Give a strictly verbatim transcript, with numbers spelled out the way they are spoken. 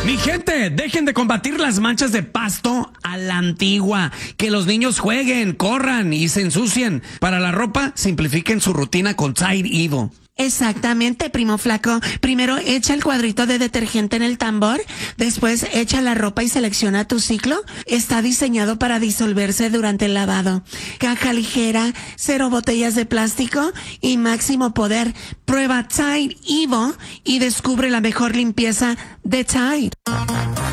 Mi gente, dejen de combatir las manchas de pasto a la antigua. Que los niños jueguen, corran y se ensucien. Para la ropa, simplifiquen su rutina con Tide Evo. Exactamente, primo flaco. Primero echa el cuadrito de detergente en el tambor, después echa la ropa y selecciona tu ciclo. Está diseñado para disolverse durante el lavado. Caja ligera, cero botellas de plástico y máximo poder. Prueba Tide Evo y descubre la mejor limpieza de Tide.